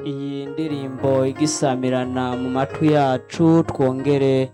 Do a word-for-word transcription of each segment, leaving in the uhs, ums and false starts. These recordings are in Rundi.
iyi ndirimbo igisamirana mu matwi yacu, twongere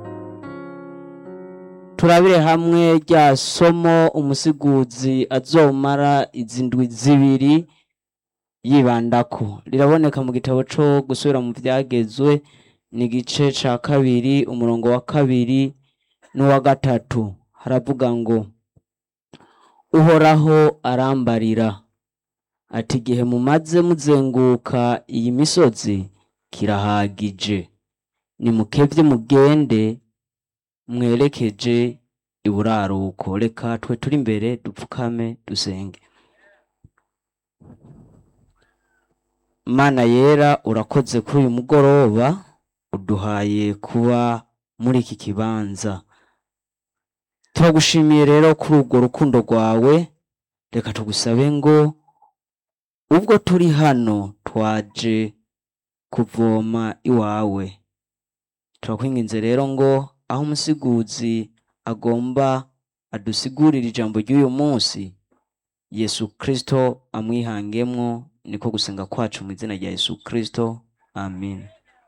turabire hamwe rya somo umusiguzi azomara izindwi zibiri yibandako. Riraboneka mu gitabo co gusubira mu vyagezwe, ni igice ca kabiri umurongo wa kabiri n'uwa gatatu. Haravuga ngo Uhoraho arambarira ati, igihe mumaze muzenguka iyi misozi kirahagije, nimukevye mugende mwerekeje iburaruko. Reka twe turi imbere dupfukame dusenge. Mana yera, urakoze kuri uyu mugoroba uduhaye kuba muri iki kibanza. Turagushimiye rero kuri urwo rukundo rwawe. Reka tugusabe ngo ubwo turi hano twaje kuvoma iwawe. Turakwinginze rero ngo aho umusiguzi agomba adusigurira ijambo ry'uyu munsi, Yesu Kristo amwihangemwo. Niko gusenga kwacu mu izina rya Yesu Kristo, amen.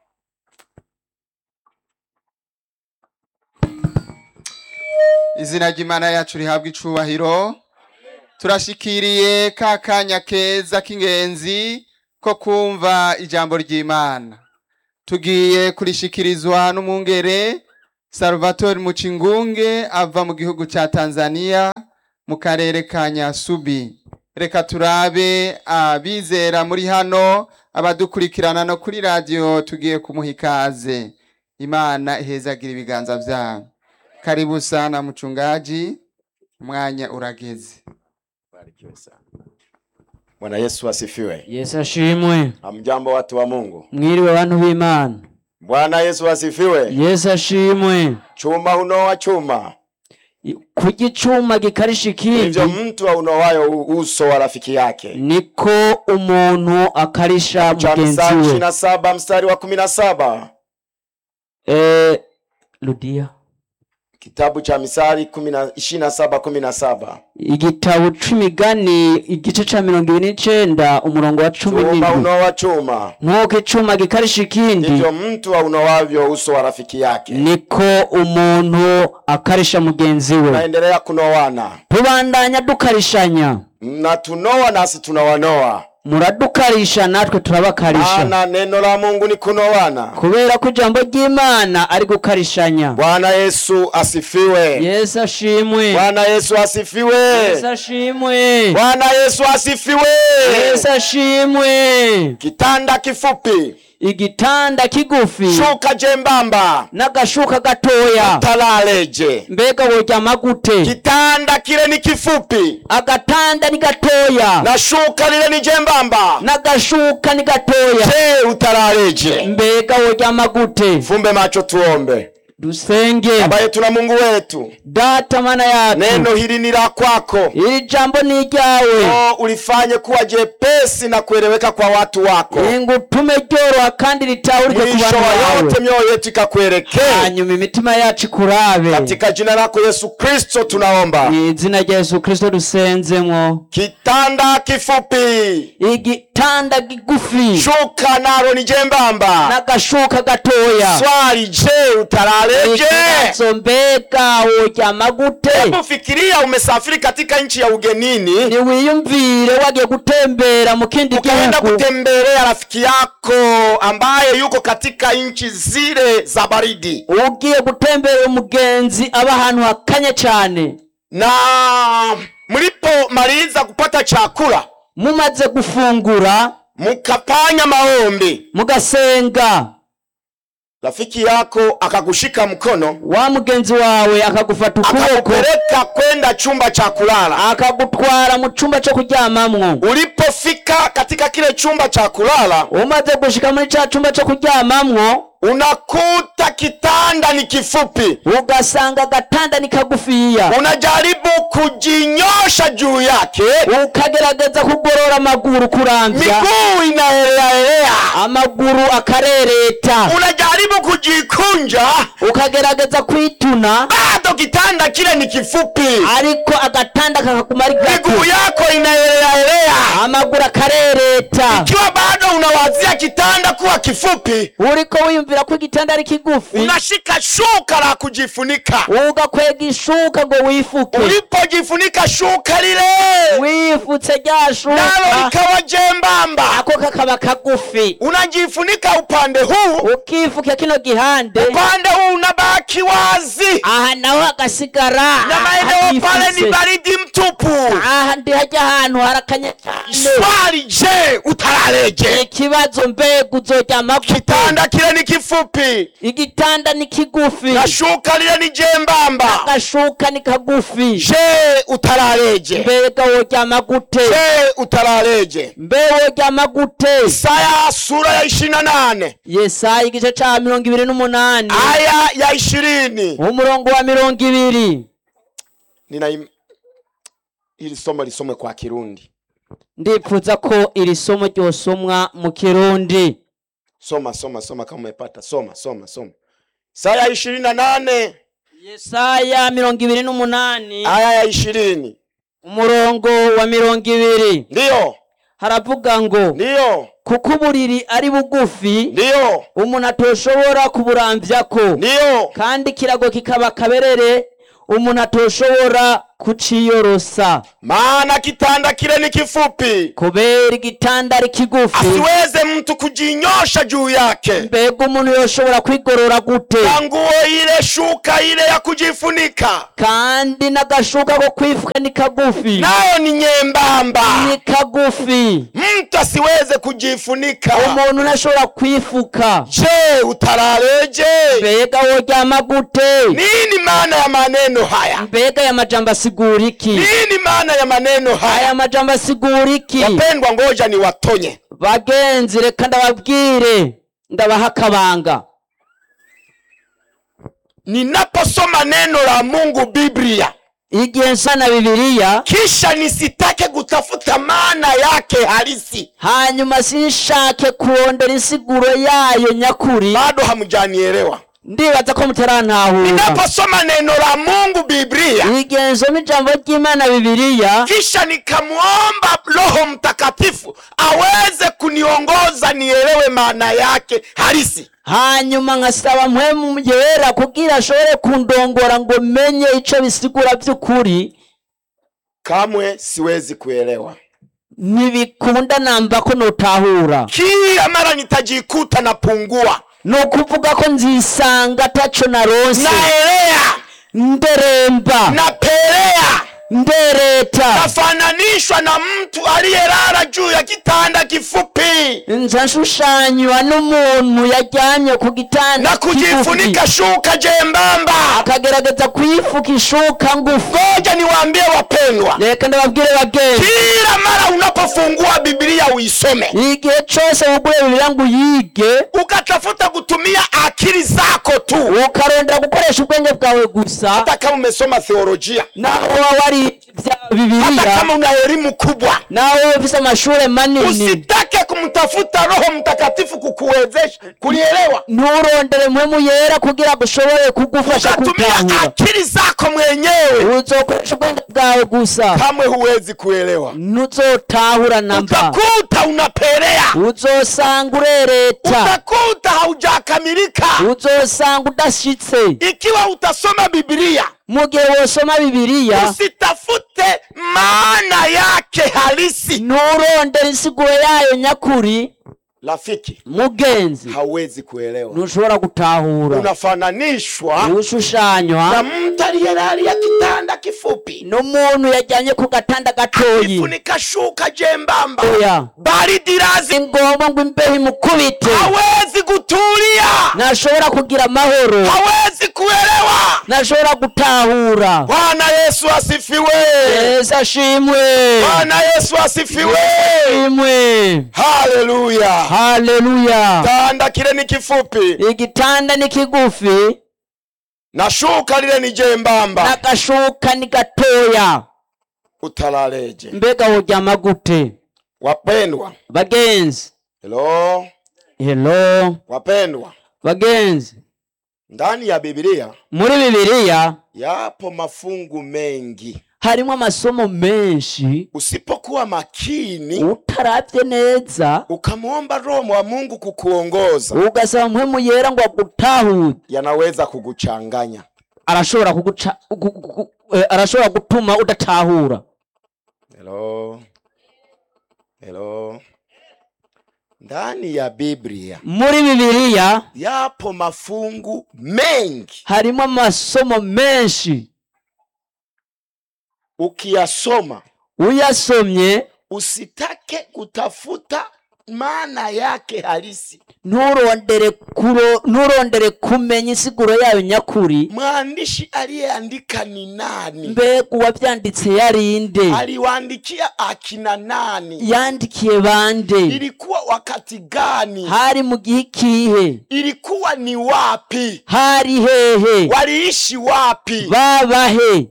Izina ry'Imana yacu rihabwa icubahiro. Turashikiriye ka kanya keza k'ingenzi ko kumva ijambo ry'Imana. Tugiye kurishikirizwa n'umwungere Salvatore Mucingunge ava mu gihugu ca Tanzania mu karere ka Nyasubi. Reka turabe abizera muri hano, abadukurikirana no kuri radio, tugiye kumuha ikaze. Imana ihezagira ibiganza vyabo. Karibu sana mchungaji, mwanya urageze. Bwana Yesu asifiwe. Yesu ashimwe. Hamjambo watu wa Mungu. Mwiriwe bantu b'Imana. Bwana Yesu asifiwe. Yesu ashimwe. Chuma unowa chuma. Kuki chuma gikarisha ikindi, hivyo mtu unowayo uso wa rafiki yake. niko umuntu akarisha mugenzi we. ishirini na saba mstari wa kumi na saba. Eh, Ludia. Kitabu cha Misali ishirini na saba kumi na saba. Igitabo c'imigani igice ca mirongo ibiri n'icenda umurongo wa cumi Chuma n'indwi. unowa chuma. Nkuko icuma gikarisha ikindi, hivyo mtu unowavyo uso wa rafiki yake. niko umuntu akarisha mugenzi we. Naendelea kunowana. Tubandanya dukarishanya. Na tunowa nasi tunawanoa. Muradukarisha natwe turabakarisha. Maana neno la Mungu ni kunowana. Kubera ko ijambo ry'Imana ari gukarishanya. Bwana Yesu asifiwe. Yesu ashimwe. Bwana Yesu asifiwe. Yesu ashimwe. Bwana Yesu asifiwe. Yesu ashimwe. Kitanda kifupi, Igitanda kigufi, shuka jembamba, n'agashuka gatoya, talaleje. mbega woryama gute? Kitanda kile ni kifupi, Agatanda ni gatoya, na shuka lile ni jembamba, n'agashuka ni gatoya, je utalaleje. mbega woryama gute? Fumbe macho tuombe. Dusenge. Baba yetu na Mungu wetu, Data mana yacu, neno hili ni la kwako. iri jambo ni iryawe. O, ulifanye kuwa jepesi na kueleweka kwa watu wako. Ingutume ryoroha kandi ritahurike ku Mwisho bantu wa yote bawe. mioyo yetu ikakuelekea. Hanyuma imitima yacu ikurabe. Katika jina lako Yesu Kristo tunaomba. Izina rya Yesu Kristo dusenzemwo. Kitanda kifupi, Igitanda kigufi, shuka nalo ni jembamba, n'agashuka gatoya. swali je utalaleje. Ikibazo, mbega woryama gute? Hebu fikiria umesafiri katika nchi ya ugenini, Niwiyumvire wagiye gutembera mu kindi ukaenda gihugu, kutembelea rafiki yako ambaye yuko katika nchi zile za baridi, ugiye gutembera umugenzi aba ahantu hakanye cyane, na mlipomaliza kupata chakula mumaze gufungura mukapanya maombi, mugasenga, rafiki yako akakushika mkono, wa mugenzi wawe akagufata ukuboko, akakupeleka kwenda chumba cha kulala, akagutwara mu cyumba cyo kuryamamwo. Ulipofika katika kile chumba cha kulala, umaze gushika muri cya cyumba cyo kuryamamwo, unakuta kitanda ni kifupi, ugasanga gatanda ni kagufiya, unajaribu kujinyosha juu yake, ukagerageza kugorora amaguru kurambya, miguu inaelea elea, amaguru akarereta, unajaribu ukijaribu kujikunja ukagerageza kwituna, bado kitanda kile ni kifupi, ariko agatanda kakakumara gato, miguu yako inaelea, amaguru akarereta. ikiwa bado unawazia kitanda kuwa kifupi, uriko wiyumvira ko igitanda ari kigufi, unashika shuka la kujifunika, ugakwega ishuka ngo wifuke. ulipojifunika shuka lile, wifutse rya shuka, nalo likawa jembamba, ako kakaba kagufi. unajifunika upande huu, ukifuka kino gihande, upande huu unabaki wazi, aha naho hagasigara, na maeneo pale ni baridi mtupu. aha ndi hajya ahantu harakanya cyane. Swali, je, utaraleje? ikibazo, mbega uzoryama gute? Kitanda kile ni kifupi, igitanda ni kigufi, na shuka lile ni jembamba, agashuka ni kagufi. je, utaraleje? mbega woryama gute? je, utaraleje? mbe woryama gute? Isaya sura ya ishirini na nane Yesaya igice ca mirongo ibiri n'umunani aya ya ishirini umurongo wa mirongo ibiri. nina im... ili somo lisomwe kwa Kirundi. Ndipfuza ko iri somo ryosomwa mu Kirundi. Soma soma soma kama umepata, soma soma soma. Isaya ishirini na nane Yesaya mirongo ibiri n'umunani aya ya ishirini umurongo wa mirongo ibiri. Ndiyo, haravuga ngo, ndiyo, kuko uburiri ari bugufi, ndiyo, umuntu atoshobora kuburamvyako, ndiyo, kandi ikirago kikaba kaberere, umuntu atoshobora kuciyorosa. maana kitanda kile ni kifupi, kubera igitanda ari kigufi, asiweze mtu kujinyosha juu yake. mbega umuntu yoshobora kwigorora gute? Na nguo ile, shuka ile ya kujifunika, kandi n'agashuka ko kwifuka ni kagufi, nayo ni nyembamba, ni kagufi, mtu asiweze kujifunika. umuntu ntashobora kwifuka. Je, utaraleje? mbega woryama gute? Nini maana ya maneno haya? mbega ya majambo asigura iki? Nini maana ya maneno haya? aya majambo asigura iki? Wapendwa, ngoja ni watonye. bagenzi, reka ndababwire, ndabaha akabanga. Ninaposoma neno la Mungu, Biblia, igihe nsana Bibiliya, kisha nisitake kutafuta maana yake halisi, hanyuma sinshake kurondera insiguro yayo nyakuri, bado hamjanielewa. ndibaza ko mutarantahura. Ninaposoma neno la Mungu, Biblia, igihe nsoma ijambo ry'Imana Bibiliya, kisha nikamuomba Roho Mtakatifu aweze kuniongoza nielewe maana yake halisi, hanyuma nkasaba mpwemu yera kugira ashobore kundongora ngo menye ico bisigura by'ukuri, kamwe siwezi kuelewa. ntibikunda namba ko notahura. Kila mara nitajikuta napungua, no kuvuga ko nzisanga taco naronse, naelea, nderemba, napelea, ndereta, nafananishwa na mtu aliyelala juu ya kitanda kifupi, nza nshushanywa n'umuntu yajyamye ku gitanda na kujifunika shuka jembamba, akagerageza kuyifuka ishuka ngufu. ngoja niwaambie wapendwa, reka ndababwire bagenzi, kila mara unapofungua Biblia uisome, igihe cose ugure Bibiliya ngo uyige, ukatafuta kutumia akili zako tu, ukarondera gukoresha ubwenge bwawe gusa, hata kama umesoma theolojia, naho wari vya hata Bibiliya, kama una elimu kubwa, naho ufise amashure manini, usitake kumtafuta Roho Mtakatifu kukuwezesha kulielewa. nturondere mpwemu yera kugira gushobore kugufasha Utatumia kutahura, akili zako mwenyewe, uzokoresha ubwenge bwawe gusa, kamwe huwezi kuelewa. ntuzotahura namba, Utakuta unapelea, uzosanga urereta, utakuta haujakamilika. uzosanga udashitse. Ikiwa utasoma Biblia, mu gihe wosoma Bibiliya, usitafute maana yake halisi, nturondere insiguro yayo nyakuri, rafiki, mugenzi, hauwezi kuelewa. ntushobora gutahura. Unafananishwa ushushanywa na mtu aliyelalia kitanda kifupi, n'umuntu yajyanye ku gatanda gatoyi, ifunika shuka jembamba, oya, baridi razi, ingomba ngo imbeho imukubite, hawezi kutulia, ntashobora kugira amahoro, hawezi kuelewa. ntashobora gutahura. Bwana Yesu asifiwe. Yesu ashimwe. Bwana Yesu asifiwe. Ashimwe. Haleluya. Haleluya. Kitanda kile ni kifupi, igitanda ni kigufi, na shuka lile ni jembamba, n'agashuka ni gatoya. utalaleje? mbega woryama gute? Wapendwa bagenzi, hello hello, wapendwa, Bagenzi, ndani ya Biblia muri Bibiliya yapo mafungu mengi. harimo amasomo menshi. Usipokuwa makini, Utaravye neza, ukamwomba Roho wa Mungu kukuongoza, ugasaba mpwemu yera ngo agutahuze, yanaweza kukuchanganya. arashobora kuguca gu- gu- gu- eh, arashobora gutuma udatahura. Hello. Hello. Ndani ya Biblia Muri Bibiliya yapo mafungu mengi. harimo amasomo menshi. Ukiyasoma Uyasomye usitake kutafuta maana yake halisi. nturondere kuro nturondere kumenya insiguro yayo nyakuri. Mwandishi aliyeandika ni nani? Mbega uwavyanditse yarinde? Aliwaandikia akina nani? Yandikiye bande? Ilikuwa wakati gani? Hari mu gihe kihe? Ilikuwa ni wapi? Hari hehe? Waliishi wapi? Babahe?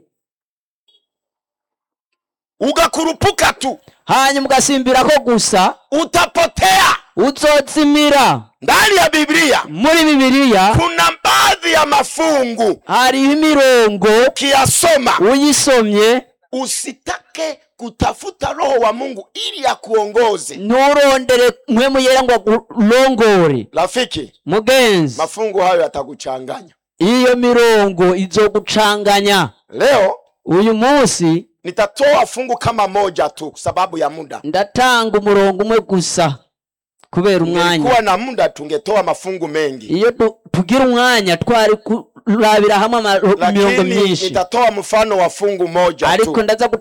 Ugakurupuka tu, Hanyuma ugasimbira ko gusa, utapotea. uzozimira. Ndani ya Biblia Muri Bibiliya kuna baadhi ya mafungu hariho imirongo ukiyasoma uyisomye usitake kutafuta Roho wa Mungu ili akuongoze. nturondere mpwemu yera ngo agurongore. Rafiki, Mugenzi, mafungu hayo yatakuchanganya. iyo mirongo izogucanganya. Leo Uyu munsi nitatoa fungu kama moja tu sababu ya muda. ndatanga umurongo umwe gusa kubera umwanya. Nilikuwa na muda tungetoa mafungu mengi, Iyo tu- tugira umwanya twari kurabira hamwe ama- imirongo lakini myinshi, nitatoa mfano wa fungu moja ariko tu. ndaza